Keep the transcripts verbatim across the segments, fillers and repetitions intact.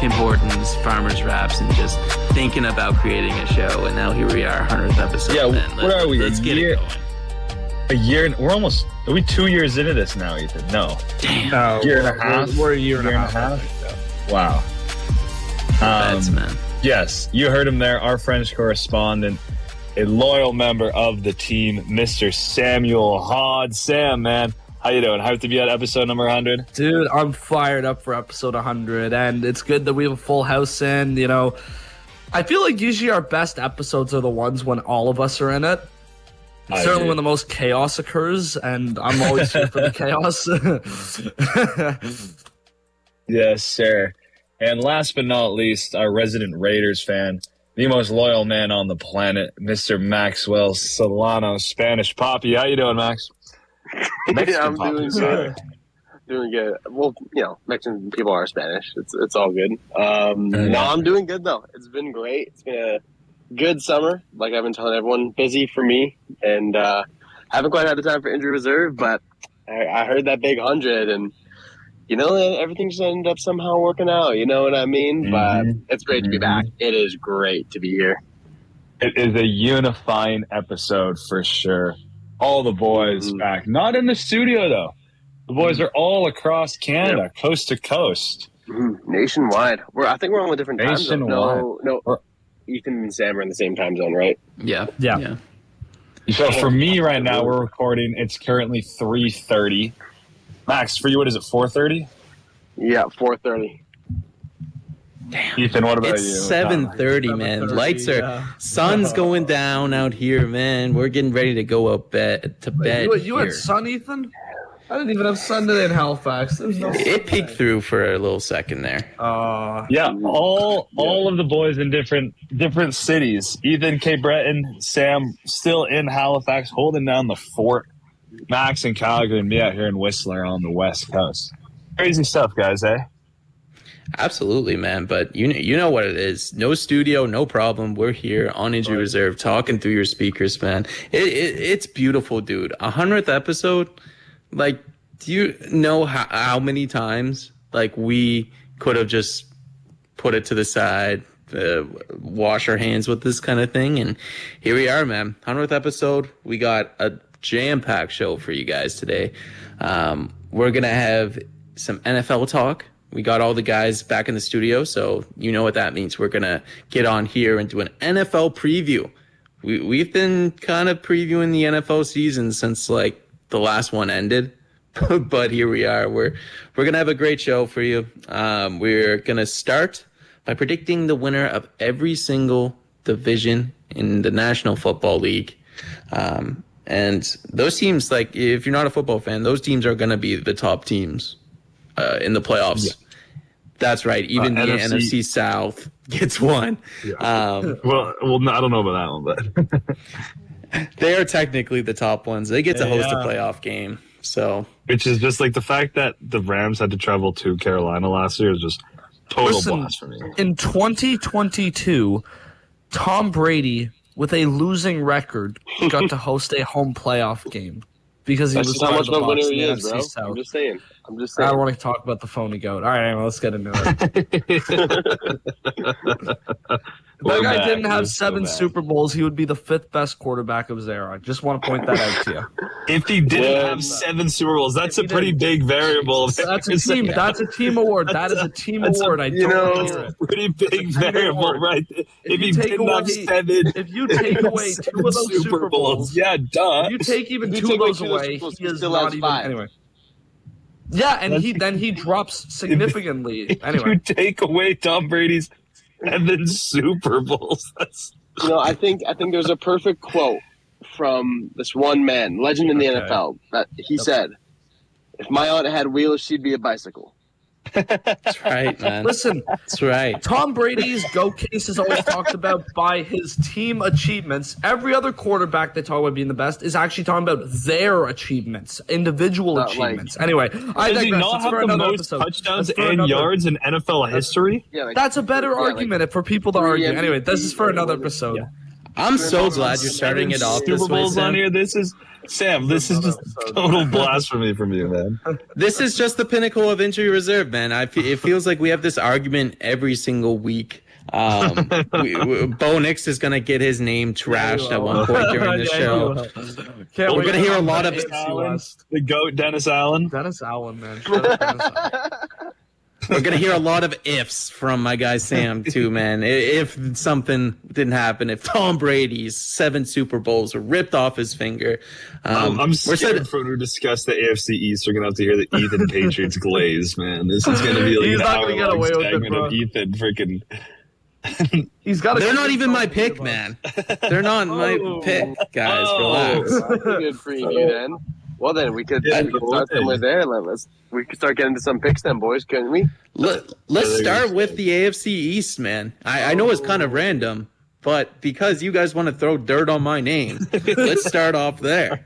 Tim Hortons, Farmers Wraps, and just thinking about creating a show. And now here we are, hundredth episode. Yeah, man. what are we? Let's a get year, it going. A year. We're almost. Are we two years into this now, Ethan? No. Damn. No, Year and a we're- half? We're, we're a year, Year and a and a half. half? I think, so. Wow. Bets, Um, man. Yes, you heard him there. Our French correspondent, a loyal member of the team, Mister Samuel Hod. Sam, man, how you doing? Hyped to be at episode number one hundred? Dude, I'm fired up for episode one hundred, and it's good that we have a full house in. You know, I feel like usually our best episodes are the ones when all of us are in it. I Certainly agree. when the most chaos occurs, and I'm always here for the chaos. Yes, sir. And last but not least, our resident Raiders fan, the most loyal man on the planet, Mister Maxwell Solano, Spanish Poppy. How you doing, Max? Yeah, I'm Poppy, doing sorry. good. Doing good. Well, you know, Mexican people are Spanish. It's it's all good. Um, Yeah. No, I'm doing good though. It's been great. It's been a good summer. Like I've been telling everyone, busy for me, and uh, haven't quite had the time for injury reserve. But I, I heard that big hundred, and you know, everything just ended up somehow working out. You know what I mean? Mhm. But it's great to be Mhm. back. It is great to be here. It is a unifying episode for sure. All the boys Mhm. back. Not in the studio, though. The boys are all across Canada, coast to coast. Mhm. Nationwide. We're I think we're on with different time zones. No, no. Or- Ethan and Sam are in the same time zone, right? Yeah. Yeah. Yeah. So for me right now, we're recording. It's currently three thirty. Max, for you, what is it, four thirty? Yeah, four thirty. Ethan, what about It's you? seven thirty, man. seven thirty, Lights are, yeah. sun's going down out here, man. We're getting ready to go up bed to bed you, you here. had sun, Ethan? I didn't even have sun today in Halifax. There's no sun It peeked today. through for a little second there. Uh, Yeah, all all of the boys in different different cities. Ethan, Cape Breton, Sam still in Halifax, holding down the fort. Max in Calgary, and me out here in Whistler on the west coast. Crazy stuff, guys, eh? Absolutely, man. But you know, you know what it is. No studio, no problem. We're here on Injury Reserve, talking through your speakers, man. It, it it's beautiful, dude. A hundredth episode. Like, do you know how, how many times like we could have just put it to the side, uh, wash our hands with this kind of thing, and here we are, man. Hundredth episode. We got a jam-packed show for you guys today. Um, we're gonna have some N F L talk. We got all the guys back in the studio, so you know what that means. We're going to get on here and do an N F L preview. We, we've been kind of previewing the N F L season since, like, the last one ended. But here we are. We're we're going to have a great show for you. Um, we're going to start by predicting the winner of every single division in the National Football League. Um, and those teams, like, if you're not a football fan, those teams are going to be the top teams uh, in the playoffs. Yeah. That's right. Even Uh, the N F C N F C South gets one. Yeah. Um, Well, well, no, I don't know about that one, but they are technically the top ones. They get to host Yeah. a playoff game. So which is just like the fact that the Rams had to travel to Carolina last year is just total Listen, blasphemy. in twenty twenty-two, Tom Brady, with a losing record, got to host a home playoff game because he That's was just how part much of of the a winner Bucs he in the is, N F C bro. South. I'm just saying. I'm just I saying. don't want to talk about the phony goat. All right, anyway, let's get into it. If that We're guy back. didn't have Let's go seven back. Super Bowls, he would be the fifth best quarterback of his era. I just want to point that out to you. If he didn't Yeah. have seven Super Bowls, that's If a he pretty didn't- big variable. That's a team. That's a team award. That is a team That's a- award. I you don't know, want to hear it. pretty big That's a team variable, award. right? If, you he take didn't have away- seven, If you take away two seven of those Super Bowls, yeah, duh. if you take even If you two take of away those two of those away, Super Bowls, he he is still not has even five. anyway. Yeah, and he then he drops significantly. If you Anyway, take away Tom Brady's seven Super Bowls, that's You know, I think I think there's a perfect quote from this one man, legend in the Okay. N F L, that he said, "If my aunt had wheels, she'd be a bicycle." that's right, man. listen, That's right. Tom Brady's GOAT case is always talked about by his team achievements. Every other quarterback they talk about being the best is actually talking about their achievements, individual Not like- achievements. Anyway, I does he digress. not That's have for the another most episode. touchdowns That's for and another- yards in N F L history? Yeah, like, That's a better yeah, like argument for people to three argue. M V Ps Anyway, this is for or another whatever. episode. Yeah. I'm so glad you're starting it off this Super way, Bowls on Sam. here. This is Sam. This is just total blasphemy from you, man. This is just the pinnacle of injury reserve, man. I fe- it feels like we have this argument every single week. Um, we, we, Bo Nix is gonna get his name trashed at one point during the Yeah, show. Can't We're wait gonna to hear a talk lot about of- A F C Allen, West. the goat, Dennis Allen. Dennis Allen, man. Shout out Dennis Allen. We're gonna hear a lot of ifs from my guy Sam too, man. I- If something didn't happen, if Tom Brady's seven Super Bowls were ripped off his finger, um, Um, I'm we're scared said- for when we discuss the A F C East. We're gonna have to hear the Ethan Patriots glaze, man. This is gonna be like He's an not gonna get hour-long away with it, segment bro. of Ethan freaking. He's got. They're not even my pick, man. They're not my Oh. pick, guys. Oh. Relax. Well, that's good for you then. Well, then we could, Yeah, we could well, start then. somewhere there. Let, let's we could start getting to some picks then, boys, couldn't we? Let, let's Yeah, they're start gonna with say. the A F C East, man. I, I know it's kind of random, but because you guys want to throw dirt on my name, let's start off there.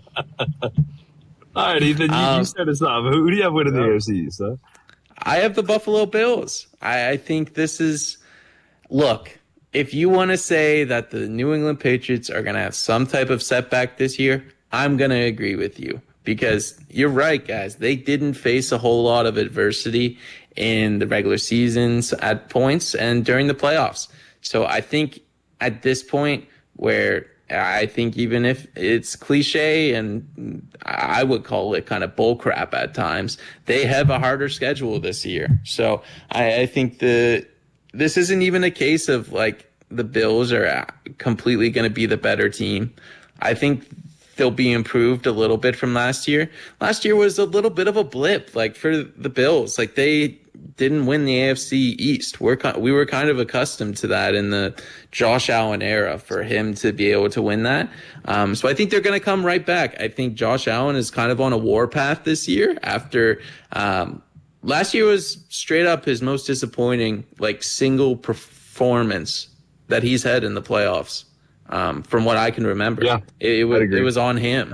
All right, Ethan, you, Um, you start us off. Who, who do you have winning the A F C East? Huh? I have the Buffalo Bills. I, I think this is look. If you want to say that the New England Patriots are going to have some type of setback this year, I'm going to agree with you because you're right, guys. They didn't face a whole lot of adversity in the regular seasons at points and during the playoffs. So I think at this point where I think even if it's cliche and I would call it kind of bullcrap at times, they have a harder schedule this year. So I, I think the this isn't even a case of like the Bills are completely going to be the better team. I think they'll be improved a little bit from last year. Last year was a little bit of a blip, like for the Bills. Like they didn't win the A F C East. We're we were kind of accustomed to that in the Josh Allen era for him to be able to win that. Um, so I think they're going to come right back. I think Josh Allen is kind of on a warpath this year after. Um, Last year was straight up his most disappointing, like single performance that he's had in the playoffs, um, from what I can remember. Yeah, it, it was I'd agree. it was on him.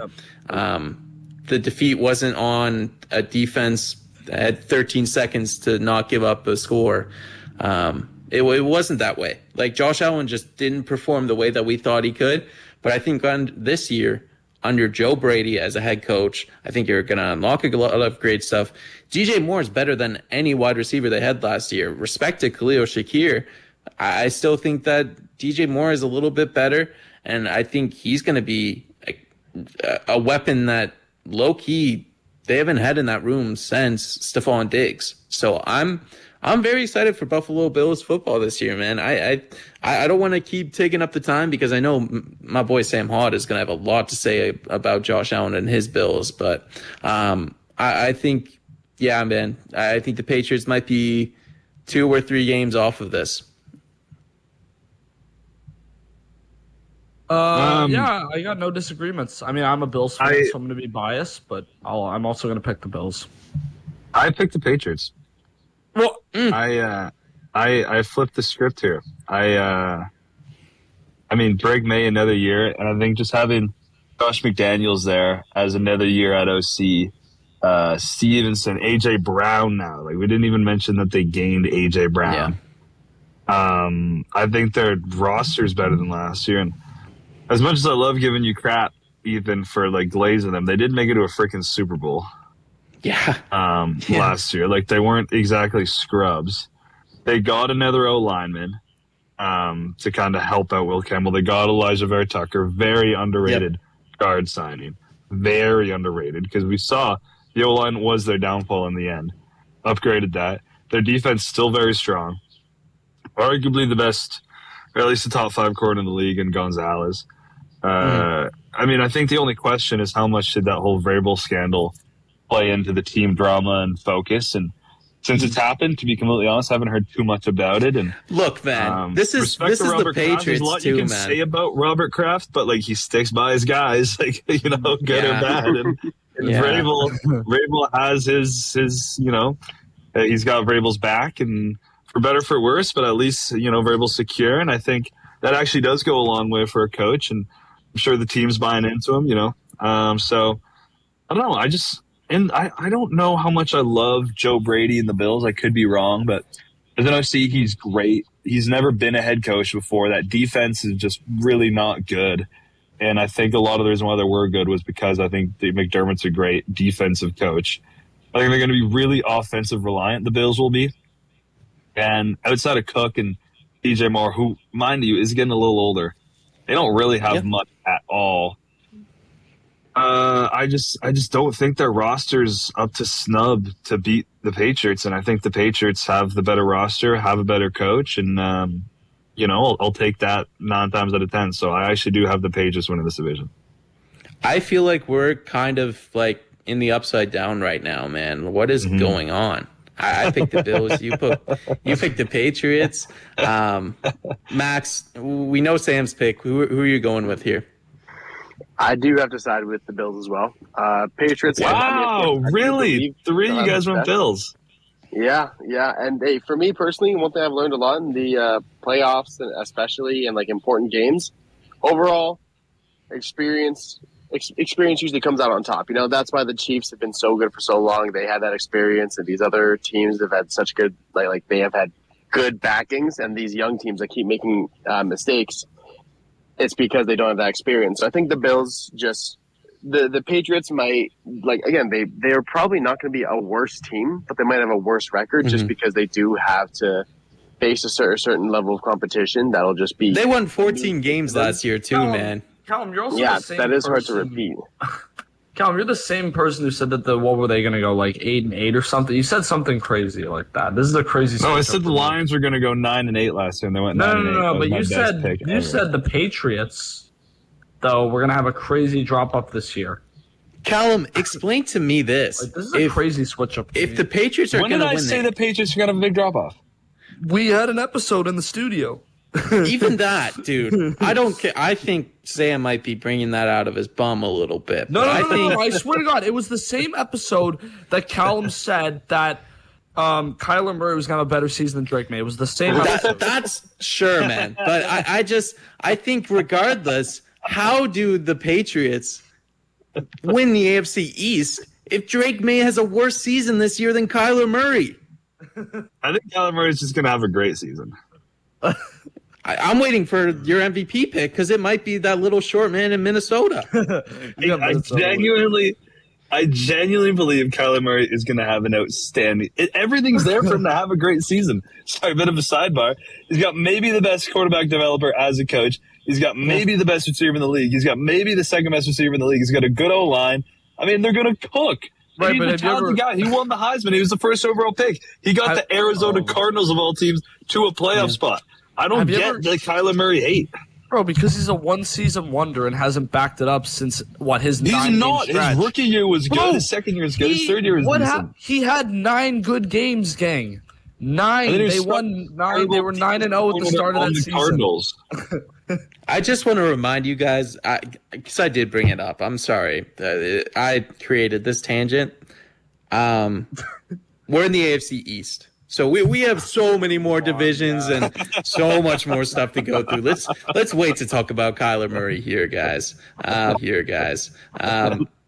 Um, the defeat wasn't on a defense that had thirteen seconds to not give up a score. Um, it, it wasn't that way. Like Josh Allen just didn't perform the way that we thought he could. But I think on this year, under Joe Brady as a head coach, I think you're going to unlock a lot of great stuff. D J Moore is better than any wide receiver they had last year. Respect to Khalil Shakir, I still think that D J Moore is a little bit better, and I think he's going to be a, a weapon that low-key they haven't had in that room since Stephon Diggs. So I'm I'm very excited for Buffalo Bills football this year, man. I I, I don't want to keep taking up the time because I know m- my boy Sam Hod is going to have a lot to say about Josh Allen and his Bills, but um, I, I think, yeah, man, I think the Patriots might be two or three games off of this. Uh, Um, yeah, I got no disagreements. I mean, I'm a Bills fan, I- so I'm going to be biased, but I'll, I'm also going to pick the Bills. I picked the Patriots. Well, I uh, I I flipped the script here. I uh, I mean, Brig May another year, and I think just having Josh McDaniels there as another year at O C, uh, Stevenson, A J Brown now. Like we didn't even mention that they gained A J Brown. Um, I think their roster is better than last year, and as much as I love giving you crap, Ethan, for like glazing them, they did make it to a freaking Super Bowl Yeah. um, Yeah. last year. Like they weren't exactly scrubs. They got another O lineman um, to kind of help out Will Campbell. They got Elijah Vera Tucker, very underrated guard signing, very underrated because we saw the O line was their downfall in the end. Upgraded that. Their defense still very strong, arguably the best, or at least the top five corner in the league in Gonzalez. Uh, Mm. I mean, I think the only question is how much did that whole Vrabel scandal play into the team drama and focus. And since it's happened, to be completely honest, I haven't heard too much about it. And Look, man, um, this is respect this to is the Robert Kraft. There's Patriots a lot too, you can man. say about Robert Kraft, but like he sticks by his guys, like you know, good Yeah. or bad. And, and Yeah. Vrabel, Vrabel has his his you know, uh, he's got Vrabel's back, and for better for worse, but at least you know Vrabel's secure, and I think that actually does go a long way for a coach, and I'm sure the team's buying into him. You know, um, so I don't know. I just. And I, I don't know how much I love Joe Brady and the Bills. I could be wrong, but as an O C, he's great. he's never been a head coach before. That defense is just really not good. And I think a lot of the reason why they were good was because I think the McDermott's a great defensive coach. I think they're going to be really offensive reliant, the Bills will be. And outside of Cook and D J Moore, who, mind you, is getting a little older, they don't really have Yeah. much at all. Uh, I just I just don't think their roster's up to snub to beat the Patriots. And I think the Patriots have the better roster, have a better coach, and, um, you know, I'll, I'll take that nine times out of ten. So I actually do have the Patriots winning this division. I feel like we're kind of like in the upside down right now, man. What is Mhm. going on? I, I picked the Bills. You put, you picked the Patriots. Um, Max, we know Sam's pick. Who, who are you going with here? I do have to side with the Bills as well. Uh, Patriots. I mean, Wow, I do really? believe Three of they'll you have guys the went best. Bills. Yeah, yeah, and hey, for me personally, one thing I've learned a lot in the uh, playoffs, and especially in like important games, overall experience ex- experience usually comes out on top. You know, that's why the Chiefs have been so good for so long. They had that experience, and these other teams have had such good like like they have had good backings, and these young teams that keep making uh, mistakes, it's because they don't have that experience. So I think the Bills just. The the Patriots might like again they they're probably not going to be a worse team, but they might have a worse record just Mhm. because they do have to face a certain certain level of competition that'll just be They won fourteen games last year too, No. man. Callum, you're also yeah the same that is hard to person- repeat. Callum, you're the same person who said that the what were they going to go like eight and eight or something? You said something crazy like that. This is a crazy. No, I switch said up the for me. Lions were going to go nine and eight last year, and they went No, nine no, and eight. no, no. That was But my you best said pick you ever. said the Patriots, though, we're gonna have a crazy drop up this year. Callum, explain to me this. Like, this is a if, crazy switch up. for if me. the Patriots are When going did to I win say it, the Patriots are going to have a big drop off? we had an episode in the studio. even that, dude, I don't care. I think Sam might be bringing that out of his bum a little bit. No, but no, I no, no, think no, I swear to God, it was the same episode that Callum said that um, Kyler Murray was going to have a better season than Drake May. It was the same that, episode. that's sure, man. But I, I just, I think regardless, how do the Patriots win the A F C East if Drake May has a worse season this year than Kyler Murray? I think Kyler Murray is just going to have a great season. I, I'm waiting for your M V P pick because it might be that little short man in Minnesota. You I, got I Minnesota. genuinely, I genuinely believe Kyler Murray is going to have an outstanding. It, everything's there for him to have a great season. Sorry, a bit of a sidebar. He's got maybe the best quarterback developer as a coach. He's got maybe the best receiver in the league. He's got maybe the second best receiver in the league. He's got a good O line. I mean, they're going to cook. Right, He's but a have you talented ever- guy. He won the Heisman. He was the first overall pick. He got I- the Arizona oh. Cardinals of all teams to a playoff spot. I don't Have you get ever- the Kyler Murray hate. Bro, because he's a one season wonder and hasn't backed it up since what his He's nine not. game His stretch. rookie year was good. Bro, His second year was good. His He- third year was what decent. hap- He had nine good games, gang. Nine. And then he They was won nine. They were nine and zero at the start of on that the season. Cardinals. I just want to remind you guys, because I, I did bring it up. I'm sorry. Uh, I created this tangent. Um, we're in the A F C East. So we, we have so many more divisions and so much more stuff to go through. Let's let's wait to talk about Kyler Murray here, guys. Uh, here, guys. Um,